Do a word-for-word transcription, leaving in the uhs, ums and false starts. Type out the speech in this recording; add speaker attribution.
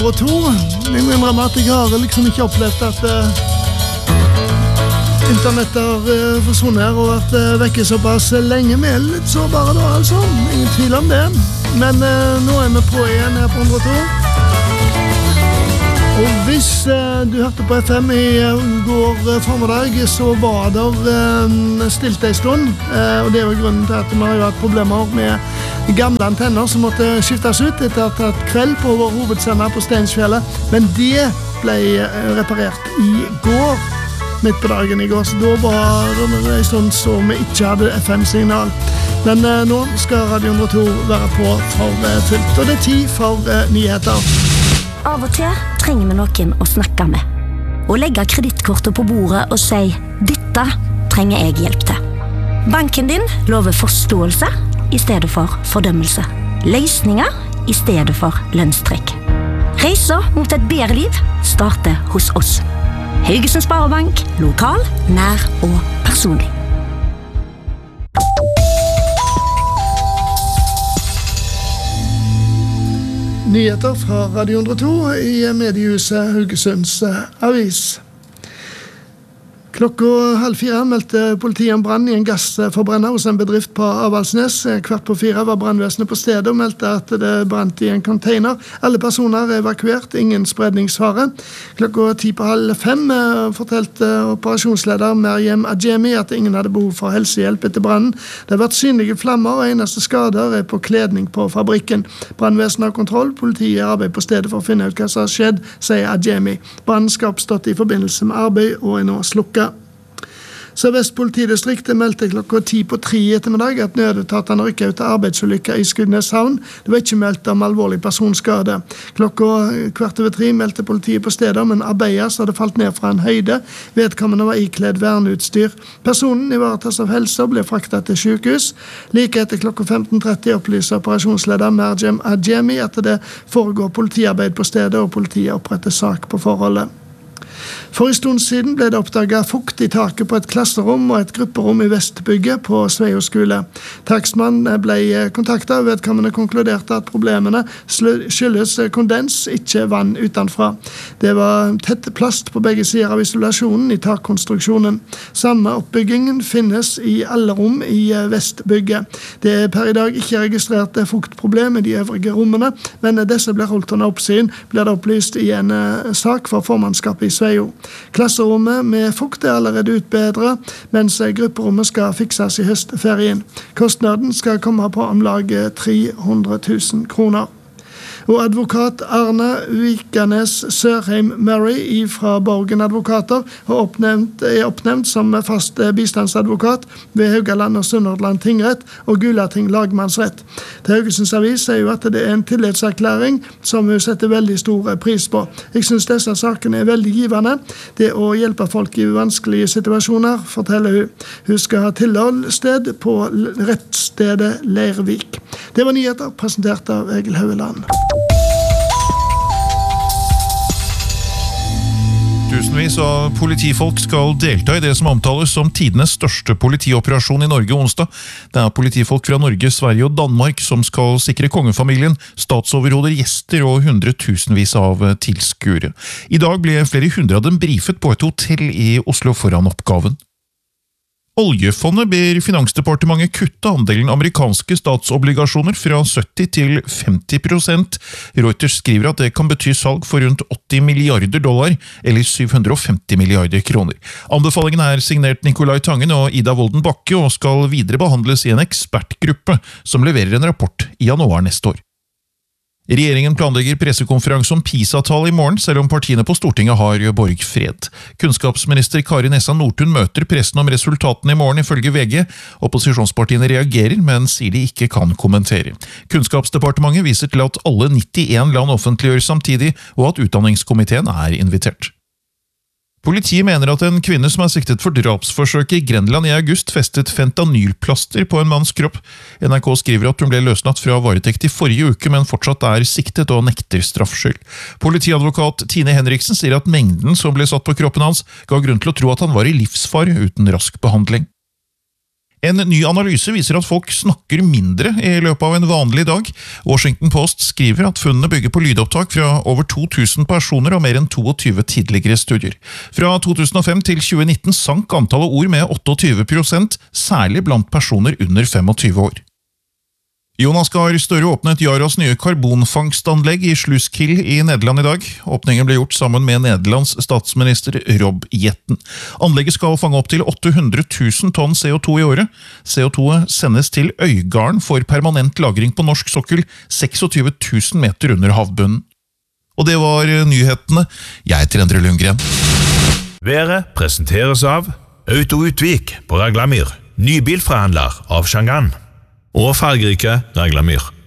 Speaker 1: Og to, jeg må innrømme at jeg har liksom ikke opplevd at uh, internett har uh, forsvunnet og vært uh, vekke såpass lenge. Vi er litt sårbare da, altså. Ingen tvil om det. Men uh, nå er vi på igjen her på hundre og to. Og hvis uh, du hørte på F M i uh, går uh, formiddag, så var det uh, stilt en stund. Uh, og det var grunnen til at vi har hatt problemer med gamle antenner som måtte skiftes ut etter at et kveld på vår hovedsender på Steinsfjellet. Men det ble uh, reparert i går, midt på dagen i går. Så da var det en stund så vi ikke hadde F M-signal. Men uh, nå skal Radio hundre og to være på for uh, fullt. Og det er tid for uh, nyheter.
Speaker 2: Av og til trenger vi noen å snakke med. Og legge kredittkortet på bordet og si, dette trenger jeg hjelp til. Banken din lover forståelse i stedet for fordømmelse. Løsninger i stedet for lønnstrekk. Reiser mot et bedre liv starter hos oss. Haugesund Sparebank, lokal, nær og personlig.
Speaker 1: Nyheter fra Radio hundre og to i mediehuset Haugesunds avis. Klokka halv fire meldte politiet om brann i en gassforbrenner hos en bedrift på Avaldsnes. Kvart på fire var brannvesenet på stedet og meldte at det brant i en container. Alle personer er evakuert, ingen spredningsfare. Klokka ti på halv fem fortalte operasjonsleder Maryam Ajemi at ingen hadde behov for helsehjelp etter brannen. Det har vært synlige flammer, og eneste skader er på kledning på fabrikken. Brannvesenet har kontroll, politiet arbeider på stedet for å finne ut hva som har skjedd, sier Ajemi. Brannen skal ha oppstått i forbindelse med arbeid og er nå slukket. Sør-Vest politidistrikt meldte klokka ti på tre i ettermiddag at nødetatene rykket ut av arbeidsulykker i Skudeneshavn. Det var ikke meldt om alvorlig personskade. Klokka kvart over tre meldte politiet på stedet om en arbeider som hadde falt ned fra en høyde. Vedkommende var ikledd verneutstyr. Personen ivaretas av helse og ble fraktet til sykehus. Like etter klokka femten tretti opplyser operasjonsleder Maryam Ajemi at det foregår politiarbeid på stedet, og politiet oppretter sak på forholdet. For en stund siden ble det oppdaget fukt i taket på et klasserom og et grupperom i Vestbygget på Sveio skole. Takstmannen ble kontaktet, og vedkommende konkluderte at problemene skyldes kondens, ikke vann utenfra. Det var tett plast på begge sider av isolasjonen i takkonstruksjonen. Samme oppbyggingen finnes i alle rom i Vestbygget. Det er per i dag ikke registrert fuktproblem i de øvrige rommene, men disse blir holdt under oppsyn, blir det opplyst i en sak for formannskapet i Sveio. Klasserommet med fukt er allerede utbedret, mens grupperommet skal fikses i høstferien. Kostnaden skal komme på om lag tre hundre tusen kroner. Og advokat Arne Vikanes Sørheim Murray fra Borgen Advokater er oppnevnt, er oppnevnt som fast bistandsadvokat ved Haugaland og Sunnhordland tingrett og Gulating lagmannsrett. Til Haugesunds avis sier jo at det er en tillitserklæring som hun setter veldig stor pris på. Jeg synes disse sakene er veldig givende. Det å hjelpe folk i vanskelige situasjoner, forteller hun. Hun skal ha tilholdssted på rettsstedet Leirvik. Det var nyheter presentert av Egil Haueland.
Speaker 3: Tusenvis av politifolk skal delta i det som omtales som tidenes største politioperasjon i Norge onsdag. Det er politifolk fra Norge, Sverige og Danmark som skal sikre kongefamilien, statsoverhoder, gjester og hundretusenvis av tilskuere. I dag ble flere hundre av dem brifet på et hotell i Oslo foran oppgaven. Oljefondet ber Finansdepartementet kutte andelen amerikanske statsobligasjoner fra sytti til femti prosent. Reuters skriver at det kan bety salg for rundt åtti milliarder dollar, eller syv hundre og femti milliarder kroner. Anbefalingen er signert Nikolai Tangen og Ida Wolden Bakke og skal videre behandles i en ekspertgruppe som leverer en rapport i januar neste år. Regjeringen planlegger pressekonferanse om PISA-tall i morgen, selv om partiene på Stortinget har borgfred. Kunnskapsminister Kari Nessa Nordtun møter pressen om resultatene i morgen ifølge V G. Opposisjonspartiene reagerer, men sier de ikke kan kommentere. Kunnskapsdepartementet viser til at alle nittien land offentliggjør samtidig, og at utdanningskomiteen er invitert. Politiet mener at en kvinne som er siktet for drapsforsøk i Grenland i august festet fentanylplaster på en manns kropp. N R K skriver at hun ble løslatt fra varetekt i forrige uke, men fortsatt er siktet og nekter straffskyld. Politiadvokat Tine Henriksen sier at mengden som ble satt på kroppen hans ga grunn til å tro at han var i livsfare uten rask behandling. En ny analyse viser at folk snakker mindre i løpet av en vanlig dag. Washington Post skriver at funnene bygger på lydopptak fra over to tusen personer og mer enn tjueto tidligere studier. Fra to tusen og fem til tjue nitten sank antallet ord med tjueåtte prosent, særlig blant personer under tjuefem år. Jonas Gahr Støre åpnet Yaras nye karbonfangstanlegg i Sluiskil i Nederland i dag. Åpningen ble gjort sammen med Nederlands statsminister Rob Jetten. Anlegget skal fange opp til åtte hundre tusen tonn C O to i året. C O to sendes til Øygarden for permanent lagring på norsk sokkel, tjueseks tusen meter under havbunnen. Og det var nyhetene. Jeg heter Endre Lundgren.
Speaker 4: Været presenteres av Auto Utvik på Raglamyr, nybilforhandler av Shangan og fargerike Raglamyr.